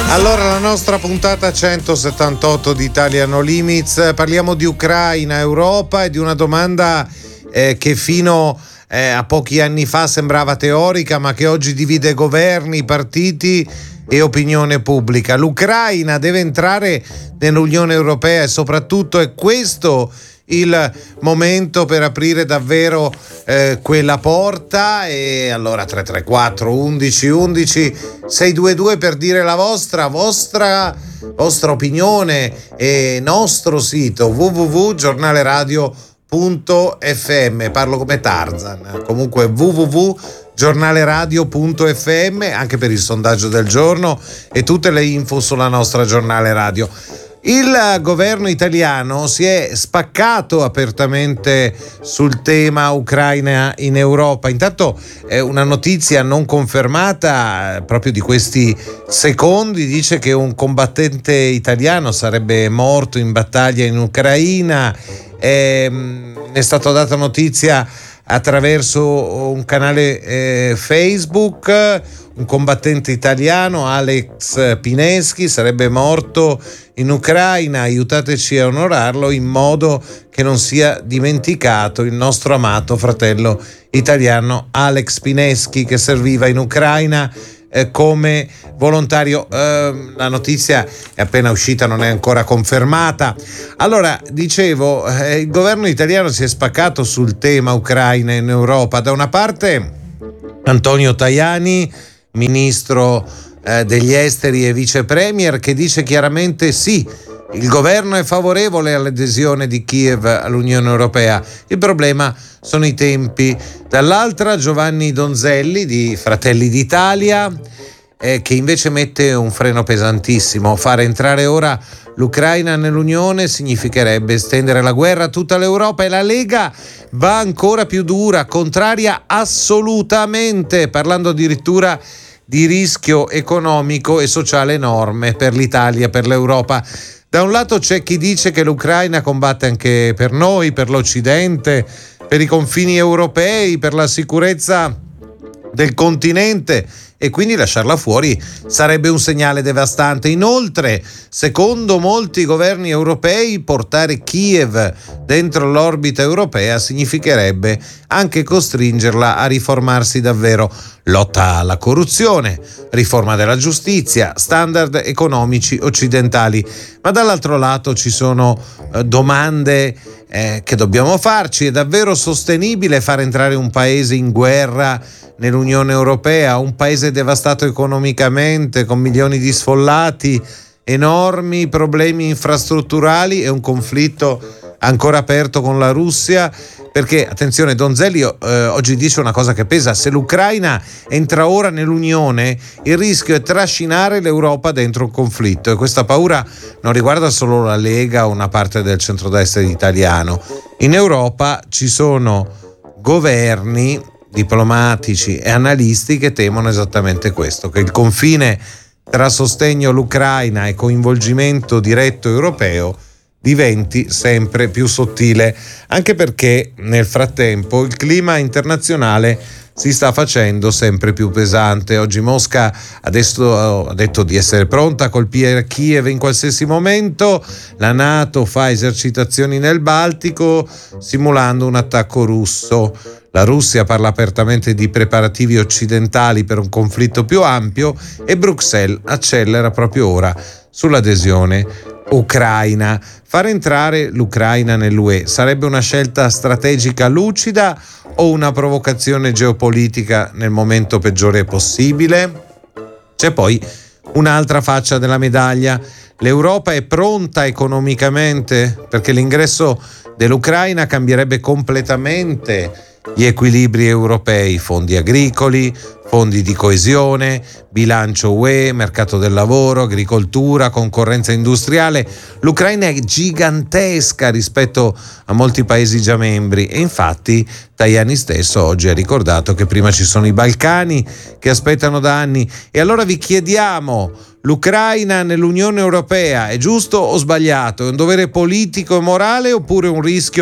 Allora, la nostra puntata 178 di Italia No Limits, parliamo di Ucraina, Europa e di una domanda che fino a pochi anni fa sembrava teorica, ma che oggi divide governi, partiti e opinione pubblica. L'Ucraina deve entrare nell'Unione Europea e soprattutto è questo il momento per aprire davvero quella porta. E allora 334 11 11 622 per dire la vostra opinione, e nostro sito www.giornaleradio.fm. Parlo come Tarzan, comunque www.giornaleradio.fm, anche per il sondaggio del giorno e tutte le info sulla nostra giornale radio. Il governo italiano si è spaccato apertamente sul tema Ucraina in Europa. Intanto una notizia non confermata proprio di questi secondi dice che un combattente italiano sarebbe morto in battaglia in Ucraina. È stata data notizia attraverso un canale Facebook. Un combattente italiano, Alex Pineschi, sarebbe morto in Ucraina. Aiutateci a onorarlo in modo che non sia dimenticato il nostro amato fratello italiano Alex Pineschi, che serviva in Ucraina come volontario. La notizia è appena uscita, non è ancora confermata. Allora, dicevo, il governo italiano si è spaccato sul tema Ucraina in Europa. Da una parte Antonio Tajani, ministro degli esteri e vice premier, che dice chiaramente sì, il governo è favorevole all'adesione di Kiev all'Unione Europea, il problema sono i tempi. Dall'altra Giovanni Donzelli di Fratelli d'Italia, che invece mette un freno pesantissimo. Fare entrare ora l'Ucraina nell'Unione significherebbe estendere la guerra a tutta l'Europa, e la Lega va ancora più dura, contraria assolutamente, parlando addirittura di rischio economico e sociale enorme per l'Italia, per l'Europa. Da un lato c'è chi dice che l'Ucraina combatte anche per noi, per l'Occidente, per i confini europei, per la sicurezza del continente, e quindi lasciarla fuori sarebbe un segnale devastante. Inoltre, secondo molti governi europei, portare Kiev dentro l'orbita europea significherebbe anche costringerla a riformarsi davvero. Lotta alla corruzione, riforma della giustizia, standard economici occidentali. Ma dall'altro lato ci sono domande che dobbiamo farci. È davvero sostenibile far entrare un paese in guerra nell'Unione Europea, un paese devastato economicamente, con milioni di sfollati, enormi problemi infrastrutturali e un conflitto ancora aperto con la Russia? Perché, attenzione, Donzelli oggi dice una cosa che pesa: se l'Ucraina entra ora nell'Unione, il rischio è trascinare l'Europa dentro un conflitto, e questa paura non riguarda solo la Lega o una parte del centrodestra italiano. In Europa ci sono governi, diplomatici e analisti che temono esattamente questo, che il confine tra sostegno all'Ucraina e coinvolgimento diretto europeo diventi sempre più sottile, anche perché nel frattempo il clima internazionale si sta facendo sempre più pesante. Oggi Mosca ha detto di essere pronta a colpire Kiev in qualsiasi momento. La NATO fa esercitazioni nel Baltico simulando un attacco russo. La Russia parla apertamente di preparativi occidentali per un conflitto più ampio, e Bruxelles accelera proprio ora sull'adesione ucraina. Far entrare l'Ucraina nell'UE sarebbe una scelta strategica lucida o una provocazione geopolitica nel momento peggiore possibile? C'è poi un'altra faccia della medaglia. L'Europa è pronta economicamente? Perché l'ingresso dell'Ucraina cambierebbe completamente gli equilibri europei, fondi agricoli, fondi di coesione, bilancio UE, mercato del lavoro, agricoltura, concorrenza industriale. L'Ucraina è gigantesca rispetto a molti paesi già membri, e infatti Tajani stesso oggi ha ricordato che prima ci sono i Balcani che aspettano da anni. E allora vi chiediamo: l'Ucraina nell'Unione Europea è giusto o sbagliato? È un dovere politico e morale, oppure un rischio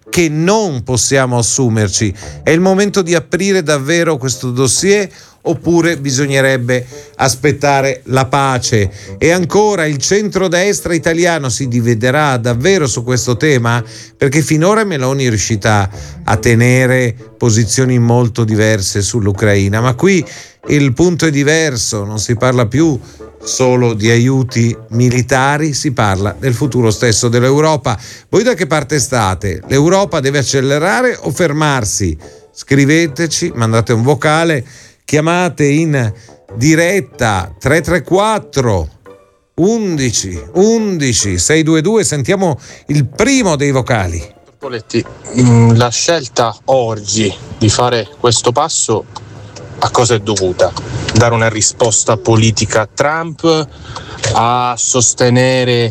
che non possiamo assumerci. È il momento di aprire davvero questo dossier, oppure bisognerebbe aspettare la pace? E ancora, il centrodestra italiano si dividerà davvero su questo tema? Perché finora Meloni è riuscita a tenere posizioni molto diverse sull'Ucraina, ma qui il punto è diverso, non si parla più solo di aiuti militari, si parla del futuro stesso dell'Europa. Voi da che parte state? L'Europa deve accelerare o fermarsi? Scriveteci, mandate un vocale, chiamate in diretta 334 11 11 622. Sentiamo il primo dei vocali. Poletti, la scelta oggi di fare questo passo a cosa è dovuta? Dare una risposta politica a Trump, a sostenere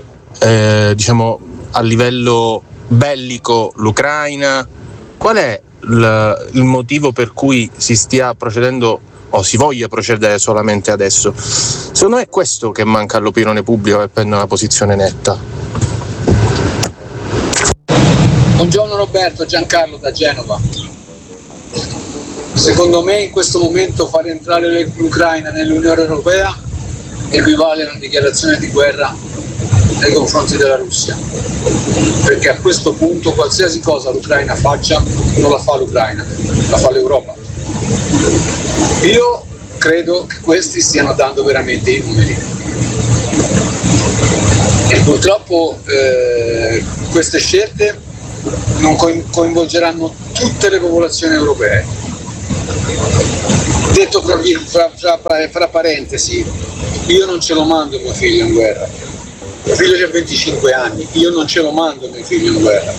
a livello bellico l'Ucraina? Qual è il motivo per cui si stia procedendo o si voglia procedere solamente adesso? Secondo me è questo che manca all'opinione pubblica per prendere una posizione netta. Buongiorno Roberto, Giancarlo da Genova. Secondo me in questo momento far entrare l'Ucraina nell'Unione Europea equivale a una dichiarazione di guerra nei confronti della Russia, perché a questo punto qualsiasi cosa l'Ucraina faccia non la fa l'Ucraina, la fa l'Europa. Io credo che questi stiano dando veramente i numeri e purtroppo queste scelte non coinvolgeranno tutte le popolazioni europee. Detto fra parentesi, io non ce lo mando mio figlio in guerra. Mio figlio ha 25 anni, io non ce lo mando mio figlio in guerra.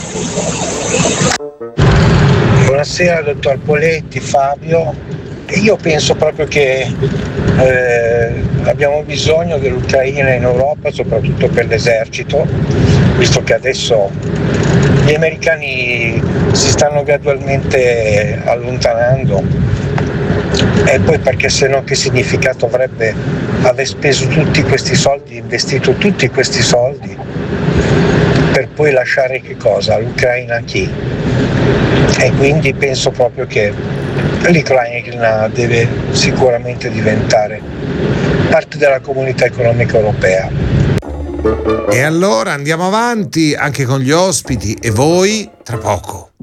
Buonasera dottor Poletti, Fabio. Io penso proprio che abbiamo bisogno dell'Ucraina in Europa, soprattutto per l'esercito, visto che adesso gli americani si stanno gradualmente allontanando. E poi perché sennò che significato avrebbe aver speso tutti questi soldi, investito tutti questi soldi per poi lasciare che cosa? L'Ucraina a chi? E quindi penso proprio che l'Ucraina deve sicuramente diventare parte della comunità economica europea. E allora andiamo avanti anche con gli ospiti e voi tra poco.